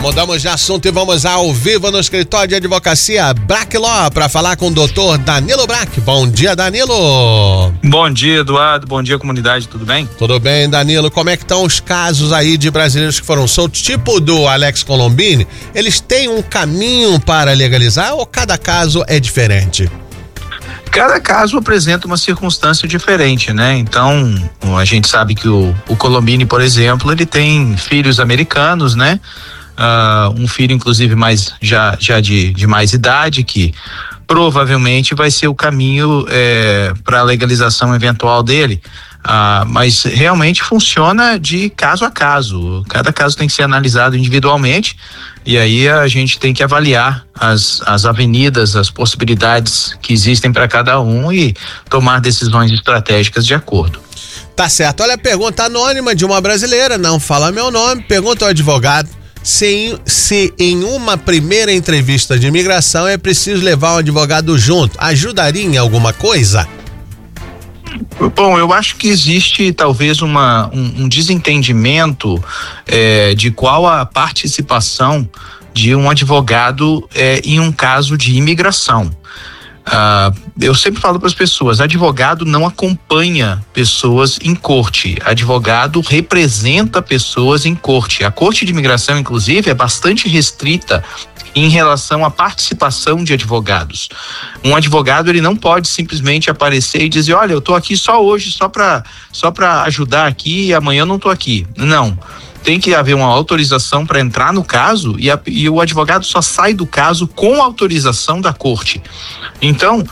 Mudamos de assunto e vamos ao vivo no escritório de advocacia Brack Law para falar com o doutor Danilo Brack. Bom dia, Danilo. Bom dia, Eduardo. Bom dia, comunidade. Tudo bem? Tudo bem, Danilo. Como é que estão os casos aí de brasileiros que foram soltos, tipo do Alex Colombini? Eles têm um caminho para legalizar ou cada caso é diferente? Cada caso apresenta uma circunstância diferente, né? Então, a gente sabe que o Colombini, por exemplo, ele tem filhos americanos, né? Um filho, inclusive, já de mais idade, que provavelmente vai ser o caminho para a legalização eventual dele. Mas realmente funciona de caso a caso. Cada caso tem que ser analisado individualmente e aí a gente tem que avaliar as avenidas, as possibilidades que existem para cada um e tomar decisões estratégicas de acordo. Tá certo. Olha a pergunta anônima de uma brasileira, não fala meu nome, pergunta ao advogado se em uma primeira entrevista de imigração é preciso levar um advogado junto. Ajudaria em alguma coisa? Bom, eu acho que existe talvez um desentendimento de qual a participação de um advogado em um caso de imigração. Eu sempre falo para as pessoas, advogado não acompanha pessoas em corte, advogado representa pessoas em corte. A corte de imigração, inclusive, é bastante restrita em relação à participação de advogados. Um advogado, ele não pode simplesmente aparecer e dizer, olha, eu tô aqui só hoje, só para ajudar aqui e amanhã eu não tô aqui. Não. Tem que haver uma autorização para entrar no caso e o advogado só sai do caso com autorização da corte. Então,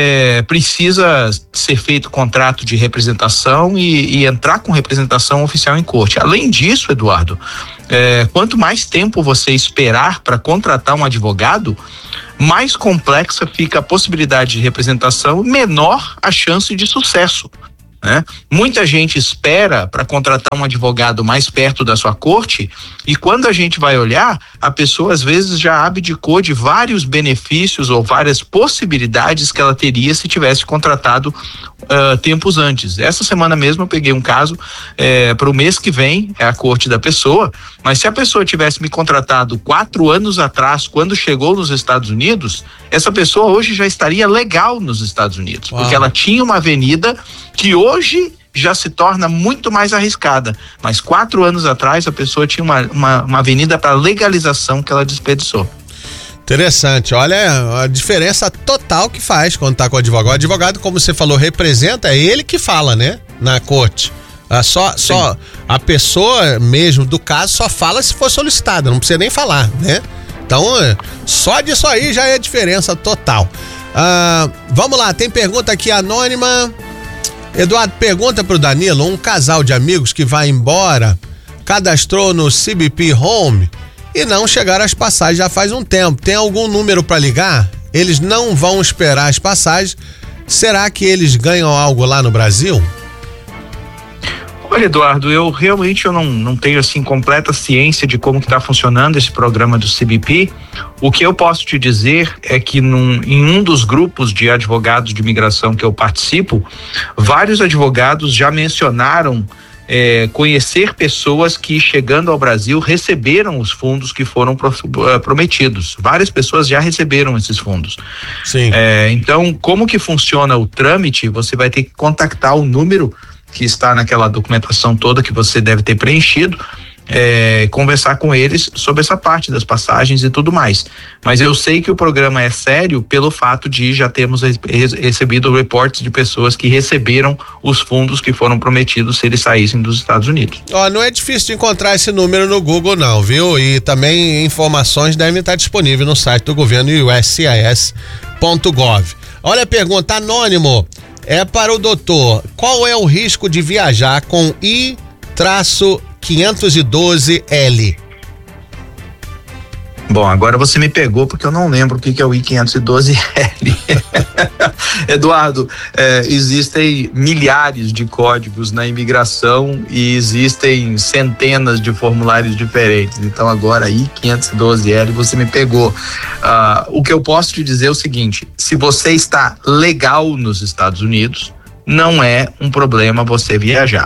precisa ser feito contrato de representação e entrar com representação oficial em corte. Além disso, Eduardo, quanto mais tempo você esperar para contratar um advogado, mais complexa fica a possibilidade de representação, menor a chance de sucesso. Né? Muita gente espera para contratar um advogado mais perto da sua corte e quando a gente vai olhar, a pessoa às vezes já abdicou de vários benefícios ou várias possibilidades que ela teria se tivesse contratado tempos antes. Essa semana mesmo eu peguei um caso para o mês que vem, é a corte da pessoa, mas se a pessoa tivesse me contratado 4 anos atrás, quando chegou nos Estados Unidos, essa pessoa hoje já estaria legal nos Estados Unidos, porque ela tinha uma avenida que hoje já se torna muito mais arriscada, mas 4 anos atrás a pessoa tinha uma avenida para legalização que ela desperdiçou. Interessante, olha a diferença total que faz quando tá com o advogado. O advogado, como você falou, representa, é ele que fala, né? Na corte. Só a pessoa mesmo do caso só fala se for solicitada, não precisa nem falar, né? Então, só disso aí já é diferença total. Vamos lá, tem pergunta aqui anônima. Eduardo, pergunta pro Danilo, um casal de amigos que vai embora, cadastrou no CBP Home e não chegaram as passagens já faz um tempo. Tem algum número para ligar? Eles não vão esperar as passagens. Será que eles ganham algo lá no Brasil? Olha, Eduardo, eu realmente não tenho assim completa ciência de como que está funcionando esse programa do CBP. O que eu posso te dizer é que em um dos grupos de advogados de imigração que eu participo, vários advogados já mencionaram conhecer pessoas que, chegando ao Brasil, receberam os fundos que foram prometidos. Várias pessoas já receberam esses fundos. Sim. Então, como que funciona o trâmite? Você vai ter que contactar o número que está naquela documentação toda que você deve ter preenchido, conversar com eles sobre essa parte das passagens e tudo mais. Mas eu sei que o programa é sério pelo fato de já termos recebido reportes de pessoas que receberam os fundos que foram prometidos se eles saíssem dos Estados Unidos. Não é difícil de encontrar esse número no Google não, viu? E também informações devem estar disponíveis no site do governo uscis.gov. Olha a pergunta, anônimo, é para o doutor, qual é o risco de viajar com I-512L? Bom, agora você me pegou porque eu não lembro o que é o I-512L. Eduardo, existem milhares de códigos na imigração e existem centenas de formulários diferentes. Então agora I-512L você me pegou. O que eu posso te dizer é o seguinte: se você está legal nos Estados Unidos, não é um problema você viajar.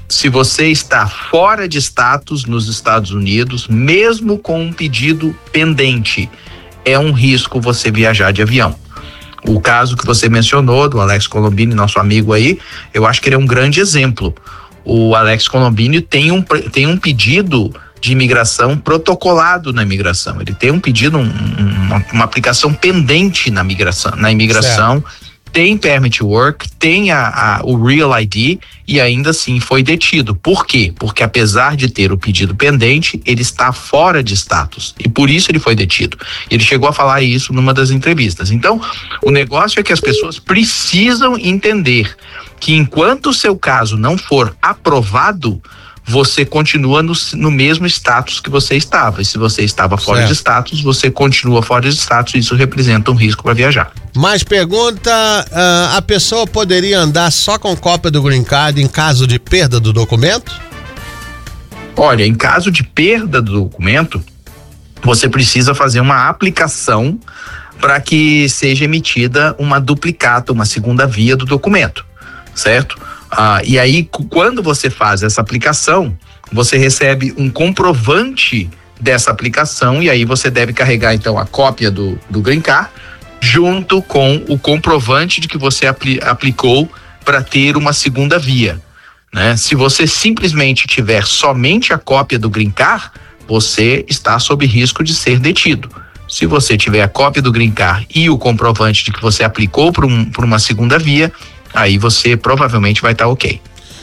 Se você está fora de status nos Estados Unidos, mesmo com um pedido pendente, é um risco você viajar de avião. O caso que você mencionou do Alex Colombini, nosso amigo aí, eu acho que ele é um grande exemplo. O Alex Colombini tem um pedido de imigração protocolado na imigração. Ele tem um pedido, uma aplicação pendente na imigração. Certo. Tem permit work, tem o Real ID e ainda assim foi detido. Por quê? Porque apesar de ter o pedido pendente, ele está fora de status e por isso ele foi detido. Ele chegou a falar isso numa das entrevistas. Então, o negócio é que as pessoas precisam entender que enquanto o seu caso não for aprovado, você continua no mesmo status que você estava. E se você estava fora de status, você continua fora de status. Isso representa um risco para viajar. Mais pergunta, a pessoa poderia andar só com cópia do Green Card em caso de perda do documento? Olha, em caso de perda do documento, você precisa fazer uma aplicação para que seja emitida uma duplicata, uma segunda via do documento, certo? E aí, quando você faz essa aplicação, você recebe um comprovante dessa aplicação e aí você deve carregar, então, a cópia do Green Card junto com o comprovante de que você aplicou para ter uma segunda via, né? Se você simplesmente tiver somente a cópia do Green Card, você está sob risco de ser detido. Se você tiver a cópia do Green Card e o comprovante de que você aplicou por uma segunda via, aí você provavelmente vai estar ok.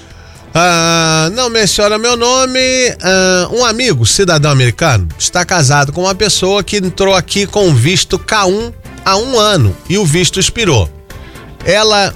Não menciona meu nome. Um amigo, cidadão americano, está casado com uma pessoa que entrou aqui com visto K1 há 1 ano e o visto expirou. Ela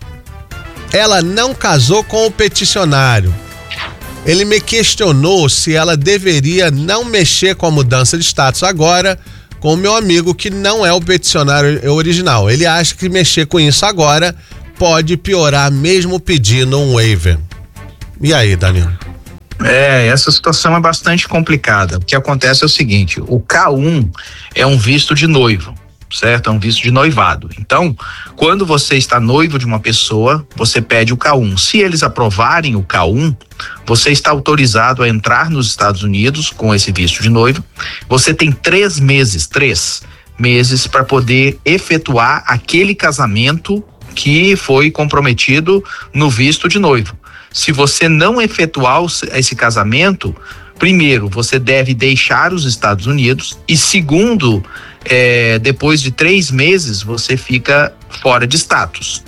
não casou com o peticionário. Ele me questionou se ela deveria não mexer com a mudança de status agora com o meu amigo que não é o peticionário original. Ele acha que mexer com isso agora pode piorar mesmo pedindo um waiver. E aí, Danilo? Essa situação é bastante complicada. O que acontece é o seguinte, o K1 é um visto de noivo, certo? É um visto de noivado. Então, quando você está noivo de uma pessoa, você pede o K1. Se eles aprovarem o K1, você está autorizado a entrar nos Estados Unidos com esse visto de noivo. Você tem 3 meses para poder efetuar aquele casamento que foi comprometido no visto de noivo. Se você não efetuar esse casamento, primeiro, você deve deixar os Estados Unidos e segundo, depois de 3 meses, você fica fora de status.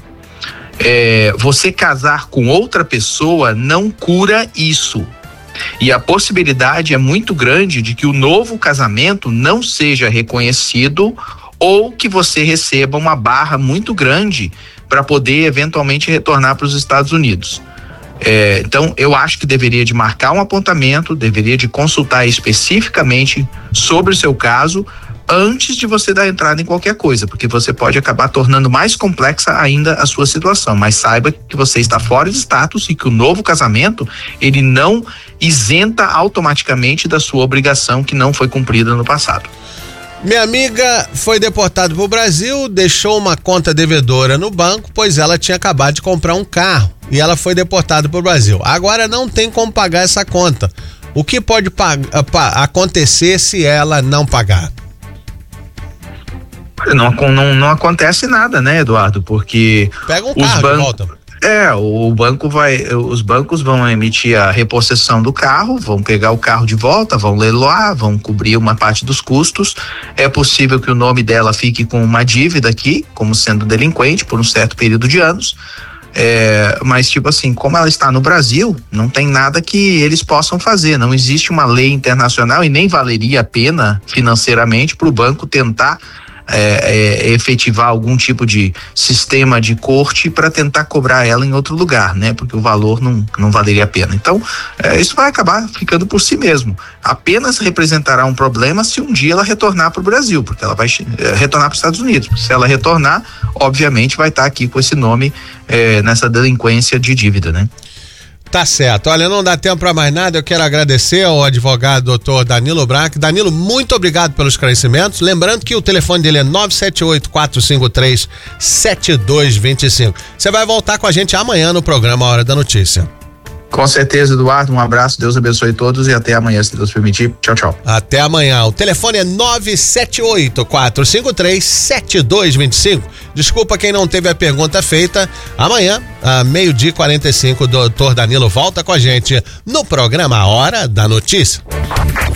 Você casar com outra pessoa não cura isso. E a possibilidade é muito grande de que o novo casamento não seja reconhecido ou que você receba uma barra muito grande para poder eventualmente retornar para os Estados Unidos. Então, eu acho que deveria de marcar um apontamento, deveria de consultar especificamente sobre o seu caso antes de você dar entrada em qualquer coisa, porque você pode acabar tornando mais complexa ainda a sua situação, mas saiba que você está fora de status e que o novo casamento, ele não isenta automaticamente da sua obrigação que não foi cumprida no passado. Minha amiga foi deportada para o Brasil, deixou uma conta devedora no banco, pois ela tinha acabado de comprar um carro e ela foi deportada para o Brasil. Agora não tem como pagar essa conta. O que pode acontecer se ela não pagar? Não acontece nada, né, Eduardo? Porque pega um carro de volta. Os bancos vão emitir a repossessão do carro, vão pegar o carro de volta, vão leiloar, vão cobrir uma parte dos custos. É possível que o nome dela fique com uma dívida aqui, como sendo delinquente por um certo período de anos. Mas tipo assim, como ela está no Brasil, não tem nada que eles possam fazer, não existe uma lei internacional e nem valeria a pena financeiramente para o banco tentar efetivar algum tipo de sistema de corte para tentar cobrar ela em outro lugar, né? Porque o valor não valeria a pena. Então, isso vai acabar ficando por si mesmo. Apenas representará um problema se um dia ela retornar para o Brasil, porque ela vai retornar para os Estados Unidos. Se ela retornar, obviamente vai estar aqui com esse nome nessa delinquência de dívida, né? Tá certo. Olha, não dá tempo para mais nada. Eu quero agradecer ao advogado doutor Danilo Braque. Danilo, muito obrigado pelos esclarecimentos. Lembrando que o telefone dele é 978-453-7225. Você vai voltar com a gente amanhã no programa Hora da Notícia. Com certeza, Eduardo, um abraço, Deus abençoe todos e até amanhã, se Deus permitir. Tchau, tchau. Até amanhã. O telefone é 978-453-7225. Desculpa quem não teve a pergunta feita. Amanhã, a 12:45, o doutor Danilo volta com a gente no programa A Hora da Notícia.